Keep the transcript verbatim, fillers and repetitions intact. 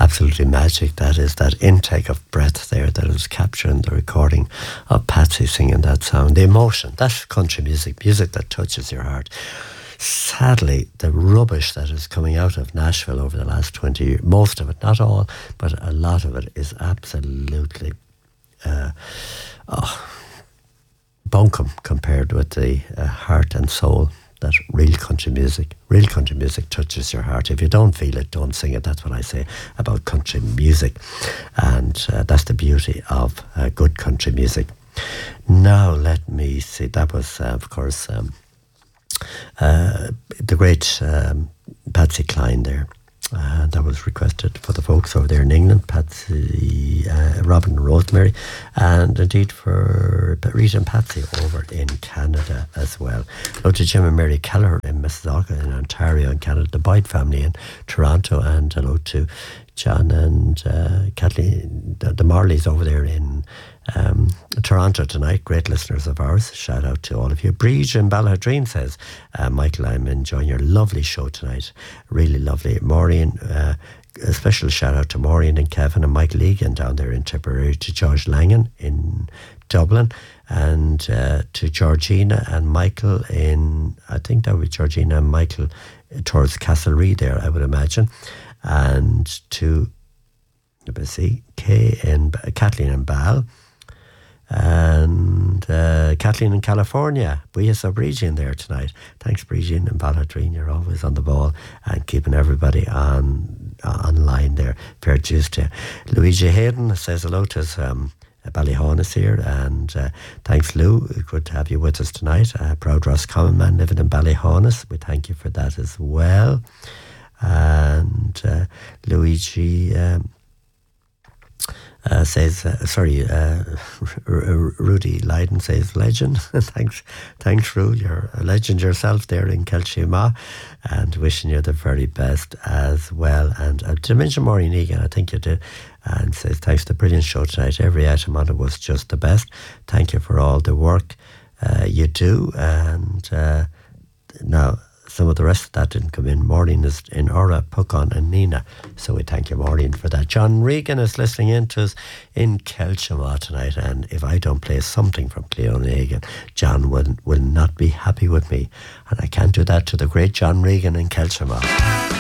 absolutely magic. That is that intake of breath there that was captured in the recording of Patsy singing that song. The emotion, that's country music, music that touches your heart. Sadly, the rubbish that is coming out of Nashville over the last twenty years, most of it, not all, but a lot of it is absolutely uh, oh, bunkum compared with the uh, heart and soul that real country music, real country music touches your heart. If you don't feel it, don't sing it. That's what I say about country music. And uh, that's the beauty of uh, good country music. Now, let me see. That was, uh, of course, um, uh, the great um, Patsy Cline there. Uh, that was requested for the folks over there in England, Patsy, uh, Robin and Rosemary, and indeed for Rita and Patsy over in Canada as well. Hello to Jim and Mary Kelleher in Mississauga in Ontario in Canada, the Boyd family in Toronto, and hello to John and uh, Kathleen, the, the Marleys over there in um, Toronto tonight. Great listeners of ours. Shout out to all of you. Bridge in Ballahadreen says, uh, Michael, I'm enjoying your lovely show tonight. Really lovely. Maureen, uh, a special shout out to Maureen and Kevin and Michael Egan down there in Tipperary, to George Langan in Dublin, and uh, to Georgina and Michael in, I think that would be Georgina and Michael towards Castlereagh there, I would imagine. And to, let me see, Kay and Kathleen and Bal, and uh, Kathleen in California. We have Bridget in there tonight. Thanks, Bridget and Ballahadreen. You're always on the ball and keeping everybody on uh, online there. Fair dues to you. Luigi Hayden says hello to us. Um, Ballyhonus here, and uh, thanks, Lou. Good to have you with us tonight. Uh, proud Roscommon man living in Ballyhonus. We thank you for that as well. And uh, Luigi um, uh, says, uh, sorry, uh, R- R- Rudy Leiden says, legend. thanks, thanks, Ru. You're a legend yourself there in Kelchima, and wishing you the very best as well. And uh, to mention Maureen Egan, I think you did, and says, thanks for the brilliant show tonight. Every item on it was just the best. Thank you for all the work uh, you do. And uh, now, some of the rest of that didn't come in. Maureen is in Ora, Puckon and Nina. So we thank you, Maureen, for that. John Regan is listening in to us in Kelchima tonight. And if I don't play something from Cleona Egan, John will, will not be happy with me. And I can't do that to the great John Regan in Kelchima.